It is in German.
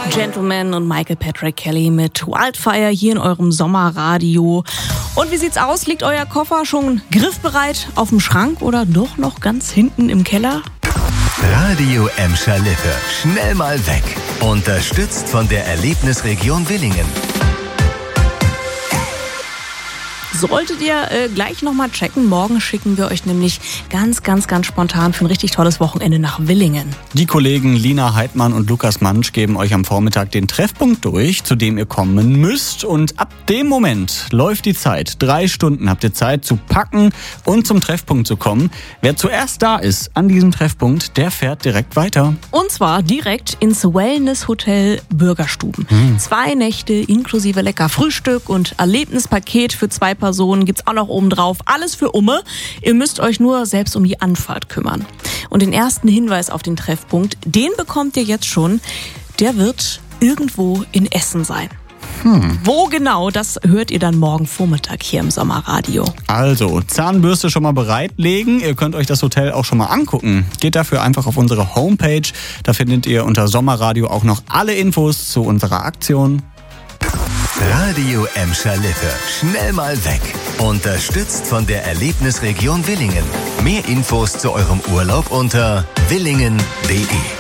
Gentleman und Michael Patrick Kelly mit Wildfire hier in eurem Sommerradio. Und wie sieht's aus? Liegt euer Koffer schon griffbereit auf dem Schrank oder doch noch ganz hinten im Keller? Radio Emscher Lippe. Schnell mal weg. Unterstützt von der Erlebnisregion Willingen. Solltet ihr gleich nochmal checken. Morgen schicken wir euch nämlich ganz spontan für ein richtig tolles Wochenende nach Willingen. Die Kollegen Lina Heidmann und Lukas Mansch geben euch am Vormittag den Treffpunkt durch, zu dem ihr kommen müsst. Und ab dem Moment läuft die Zeit. 3 Stunden habt ihr Zeit zu packen und zum Treffpunkt zu kommen. Wer zuerst da ist an diesem Treffpunkt, der fährt direkt weiter. Und zwar direkt ins Wellness Hotel Bürgerstuben. 2 Nächte inklusive lecker Frühstück und Erlebnispaket für 2 Personen gibt's auch noch oben drauf. Alles für Umme. Ihr müsst euch nur selbst um die Anfahrt kümmern. Und den ersten Hinweis auf den Treffpunkt, den bekommt ihr jetzt schon. Der wird irgendwo in Essen sein. Wo genau, das hört ihr dann morgen Vormittag hier im Sommerradio. Also, Zahnbürste schon mal bereitlegen. Ihr könnt euch das Hotel auch schon mal angucken. Geht dafür einfach auf unsere Homepage. Da findet ihr unter Sommerradio auch noch alle Infos zu unserer Aktion. Radio Emscher Lippe. Schnell mal weg. Unterstützt von der Erlebnisregion Willingen. Mehr Infos zu eurem Urlaub unter willingen.de.